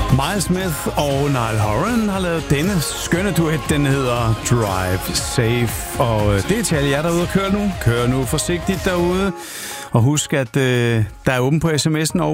Miles Smith og Niall Horan har lavet denne skønne duet. Den hedder Drive Safe. Og det er til alle jer derude og kør nu. Kør nu forsigtigt derude. Og husk, at der er åben på sms'en og